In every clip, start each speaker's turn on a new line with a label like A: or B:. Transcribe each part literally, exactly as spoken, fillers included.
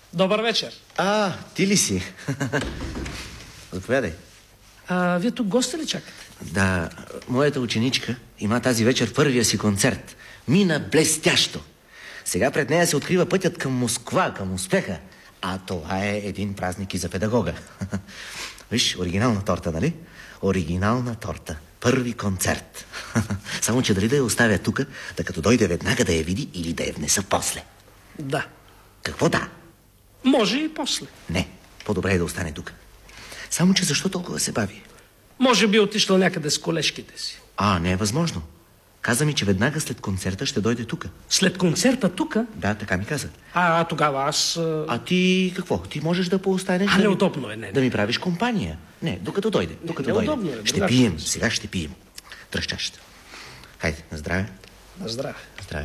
A: Добър вечер.
B: А, ти ли си? Заповядай.
A: А, вие тук гости ли чакате?
B: Да, моята ученичка има тази вечер първия си концерт. Мина блестящо. Сега пред нея се открива пътят към Москва, към успеха. А това е един празник и за педагога. Виж, оригинална торта, нали? Оригинална торта. Първи концерт. Само, че дали да я оставя тук, да като дойде веднага да я види или да я внеса после?
A: Да.
B: Какво да?
A: Може и после.
B: Не, по-добре е да остане тук. Само, че защо толкова се бави?
A: Може би отишла някъде с колежките си.
B: А, не е възможно. Каза ми, че веднага след концерта ще дойде тук.
A: След концерта тук?
B: Да, така ми каза.
A: А, тогава аз... А,
B: а ти какво? Ти можеш да поостанеш?
A: А,
B: да
A: неудобно
B: ми,
A: е, не.
B: Да ми правиш компания. Не, докато дойде. Докато дойде.
A: Неудобно е.
B: Ще пием, сега ще пием. Дръж чашата. Хайде, на здраве.
A: На здраве.
B: На здраве.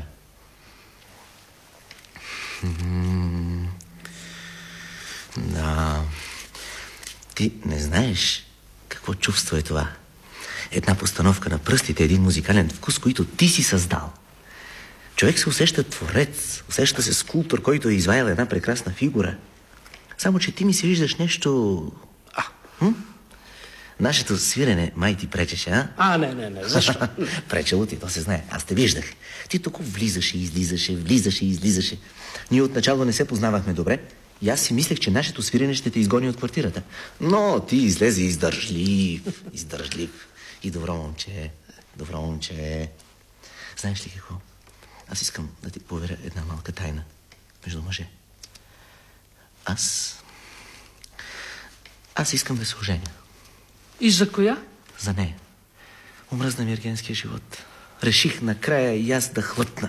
B: Да. Ти не знаеш какво чувство е това. Една постановка на пръстите, един музикален вкус, който ти си създал. Човек се усеща творец, усеща се скулптор, който е изваял една прекрасна фигура. Само, че ти ми се виждаш нещо... А, хм? Нашето свирене май ти пречеше, а?
A: А, не, не, не, защо?
B: Пречело ти, то се знае. Аз те виждах. Ти тук влизаше и излизаше, влизаше и излизаше. Ние отначало не се познавахме добре и аз си мислех, че нашето свирене ще те изгони от квартирата. Но ти излезе издържлив, издържлив. И добро момче, добро момче. Знаеш ли какво? Аз искам да ти поверя една малка тайна между мъже. Аз... Аз искам да се оженя.
A: И за коя?
B: За нея. Омръзна ми ергенския живот. Реших накрая и аз да хлътна.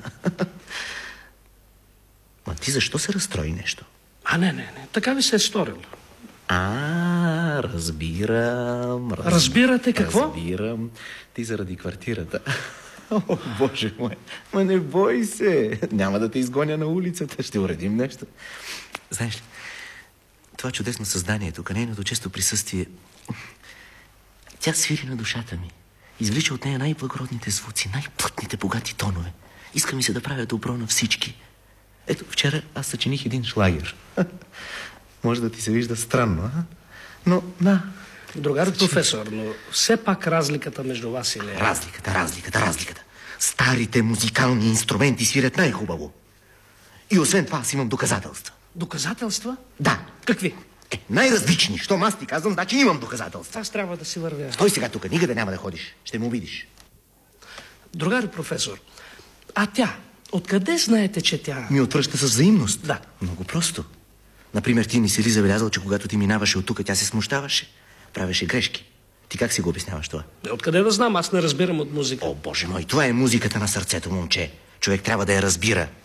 B: Ма ти защо се разстрои нещо?
A: А, не, не, не. Така ви се е сторило.
B: А, разбирам. Раз...
A: Разбирате какво?
B: Разбирам. Ти заради квартирата. О, Боже мой. Ма не бой се. Няма да те изгоня на улицата. Ще уредим нещо. Знаеш ли, това чудесно създание тук, нейното често присъствие, тя свири на душата ми. Извлича от нея най-благородните звуци, най-плътните богати тонове. Иска ми се да правя добро на всички. Ето, вчера аз съчиних един шлагер. Може да ти се вижда странно, а? Но, на...
A: Другар професор, но все пак разликата между вас и нея...
B: Разликата, разликата, разликата. Старите музикални инструменти свирят най-хубаво. И освен това аз имам доказателства.
A: Доказателства?
B: Да.
A: Какви?
B: Е, най-различни. Щом аз ти казвам, значи имам доказателства.
A: Аз трябва да си вървя.
B: Стой сега тук, никъде няма да ходиш. Ще му видиш.
A: Другар професор, а тя, откъде знаете, че тя...
B: Ми отвръща с взаимност.
A: Да.
B: Много просто. Например, ти не си ли забелязал, че когато ти минаваше от тук, тя се смущаваше? Правеше грешки. Ти как си го обясняваш това?
A: Откъде да знам? Аз не разбирам от музика.
B: О, Боже мой, това е музиката на сърцето, момче. Човек трябва да я разбира.